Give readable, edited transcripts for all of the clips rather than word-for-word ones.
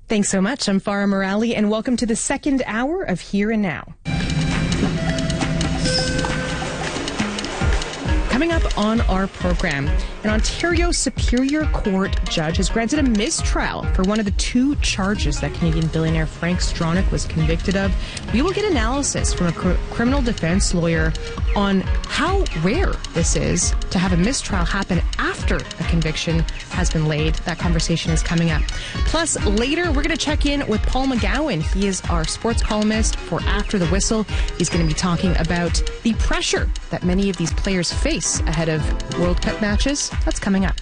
Thanks so much. I'm Farah Morali, and welcome to the second hour of Here and Now. Coming up on our program, an Ontario Superior Court judge has granted a mistrial for one of the two charges that Canadian billionaire Frank Stronach was convicted of. We will get analysis from a criminal defense lawyer on how rare this is to have a mistrial happen after a conviction has been laid. That conversation is coming up. Plus, later, we're going to check in with Paul McGowan. He is our sports columnist for After the Whistle. He's going to be talking about the pressure that many of these players face ahead of World Cup matches. That's coming up.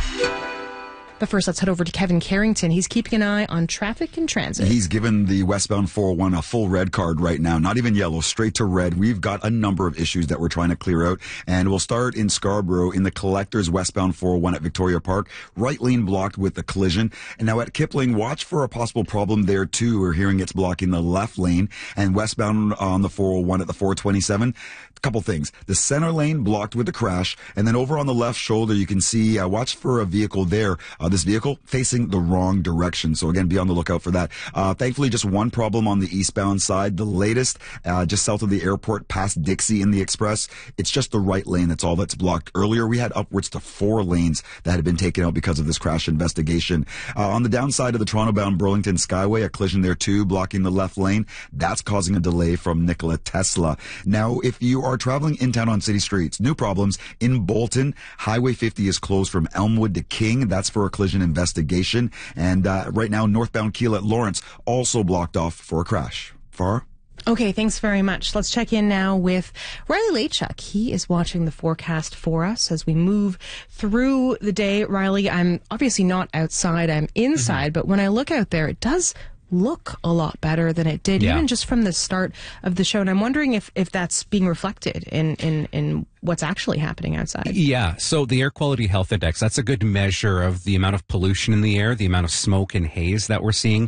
But first, let's head over to Kevin Carrington. He's keeping an eye on traffic and transit. He's given the westbound 401 a full red card right now. Not even yellow, straight to red. We've got a number of issues that we're trying to clear out. And we'll start in Scarborough in the Collectors westbound 401 at Victoria Park. Right lane blocked with a collision. And now at Kipling, watch for a possible problem there too. We're hearing it's blocking the left lane. And westbound on the 401 at the 427. Couple things. The center lane blocked with a crash, and then over on the left shoulder, you can see, watch for a vehicle there. This vehicle facing the wrong direction. So again, be on the lookout for that. Thankfully, just one problem on the eastbound side. The latest, just south of the airport, past Dixie in the Express. It's just the right lane. That's all that's blocked. Earlier, we had upwards to 4 lanes that had been taken out because of this crash investigation. On the downside of the Toronto-bound Burlington Skyway, a collision there too, blocking the left lane. That's causing a delay from Nikola Tesla. Now, if you are traveling in town on city streets, new problems in Bolton. Highway 50 is closed from Elmwood to King. That's for a collision investigation. And right now, northbound Kiel at Lawrence also blocked off for a crash. Farah? Okay, thanks very much. Let's check in now with Riley Lachuk. He is watching the forecast for us as we move through the day. Riley, I'm obviously not outside, I'm inside, but when I look out there, it does look a lot better than it did, even just from the start of the show. And I'm wondering if that's being reflected in what's actually happening outside. Yeah. So the Air Quality Health Index, that's a good measure of the amount of pollution in the air, the amount of smoke and haze that we're seeing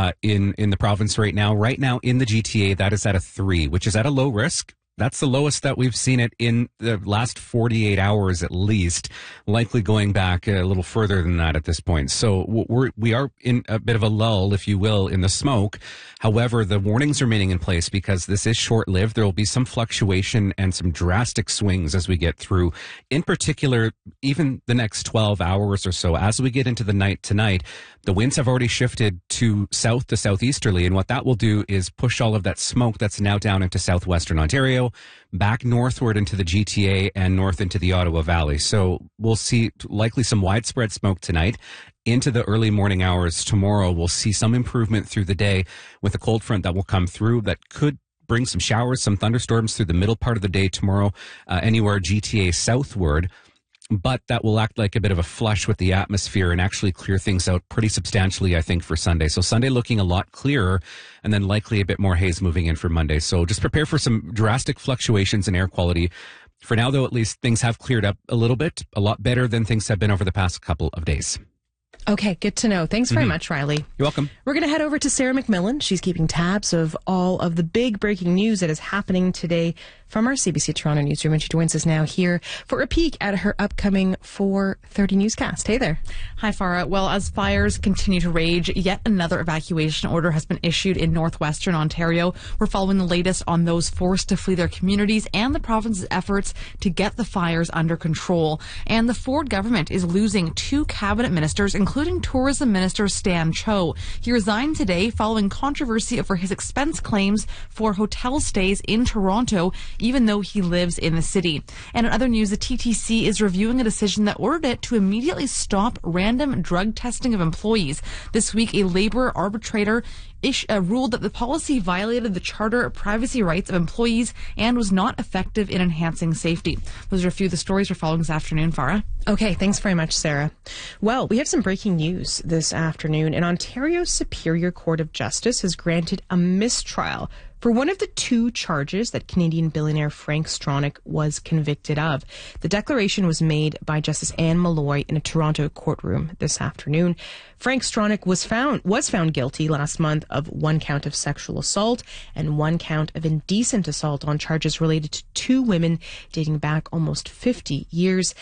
in the province right now. Right now in the GTA, that is at a 3, which is at a low risk. That's the lowest that we've seen it in the last 48 hours at least, likely going back a little further than that at this point. So we are in a bit of a lull, if you will, in the smoke. However, the warnings are remaining in place because this is short-lived. There will be some fluctuation and some drastic swings as we get through, in particular, even the next 12 hours or so. As we get into the night tonight, the winds have already shifted to south to southeasterly, and what that will do is push all of that smoke that's now down into southwestern Ontario, back northward into the GTA and north into the Ottawa Valley. So we'll see likely some widespread smoke tonight. Into the early morning hours tomorrow, we'll see some improvement through the day with a cold front that will come through that could bring some showers, some thunderstorms through the middle part of the day tomorrow, anywhere GTA southward. But that will act like a bit of a flush with the atmosphere and actually clear things out pretty substantially, I think, for Sunday. So Sunday looking a lot clearer, and then likely a bit more haze moving in for Monday. So just prepare for some drastic fluctuations in air quality. For now, though, at least things have cleared up a little bit, a lot better than things have been over the past couple of days. Okay, good to know. Thanks very much, Riley. You're welcome. We're going to head over to Sarah McMillan. She's keeping tabs of all of the big breaking news that is happening today from our CBC Toronto newsroom, and she joins us now here for a peek at her upcoming 4:30 newscast. Hey there. Hi, Farah. Well, as fires continue to rage, yet another evacuation order has been issued in northwestern Ontario. We're following the latest on those forced to flee their communities and the province's efforts to get the fires under control. And the Ford government is losing 2 cabinet ministers, including Tourism Minister Stan Cho. He resigned today following controversy over his expense claims for hotel stays in Toronto, even though he lives in the city. And in other news, the TTC is reviewing a decision that ordered it to immediately stop random drug testing of employees. This week, a labor arbitrator ruled that the policy violated the Charter of Privacy Rights of employees and was not effective in enhancing safety. Those are a few of the stories we're following this afternoon, Farah. Okay, thanks very much, Sarah. Well, we have some breaking news this afternoon. An Ontario Superior Court of Justice has granted a mistrial for one of the 2 charges that Canadian billionaire Frank Stronach was convicted of. The declaration was made by Justice Anne Malloy in a Toronto courtroom this afternoon. Frank Stronach was found guilty last month of 1 count of sexual assault and 1 count of indecent assault on charges related to 2 women dating back almost 50 years.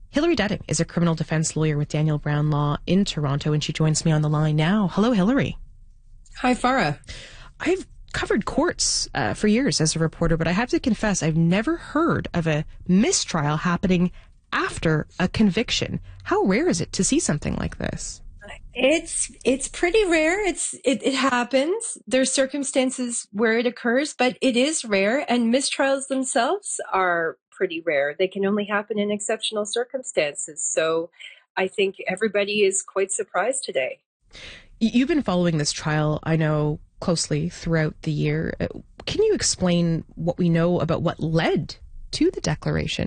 Hilary Dutting is a criminal defense lawyer with Daniel Brown Law in Toronto, and she joins me on the line now. Hello, Hilary. Hi, Farah. I've covered courts for years as a reporter, but I have to confess I've never heard of a mistrial happening after a conviction. How rare is it to see something like this? It's pretty rare. It happens. There's circumstances where it occurs, but it is rare, and mistrials themselves are pretty rare. They can only happen in exceptional circumstances. So I think everybody is quite surprised today. You've been following this trial, I know, closely throughout the year. Can you explain what we know about what led to the declaration?